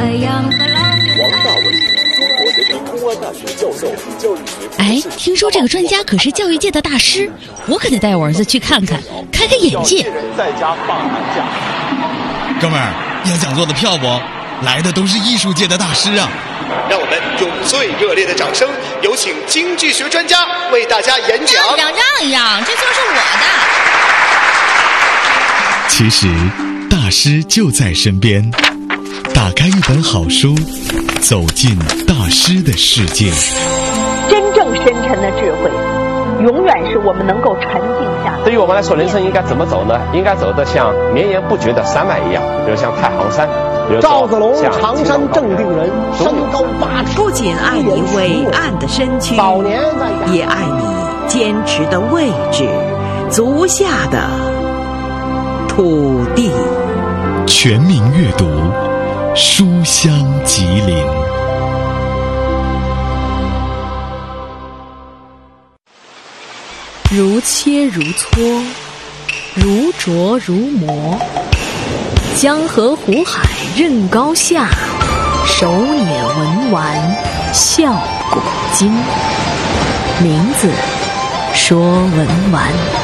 王大伟，中国人民公安大学教授，教育学。 哎，听说这个专家可是教育界的大师，我可得带我儿子去看看，开开眼界。 在家放寒假。 哥们儿，要讲座的票不？来的都是艺术界的大师啊！ 让我们用最热烈的掌声，有请经济学专家为大家演讲。 让一让，这座是我的。 其实，大师就在身边。打开一本好书，走进大师的世界。 真正深沉的智慧，永远是我们能够沉静下。 对于我们来说，人生应该怎么走呢？应该走得像绵延不绝的山脉一样，比如像太行山。 赵子龙，常山正定人，身高80。 不仅爱你伟岸的身躯，也爱你坚持的位置，足下的土地。 全民阅读，书香吉林。 如切如磋，如琢如磨，江河湖海任高下，手捻文玩笑古今。名字说文玩。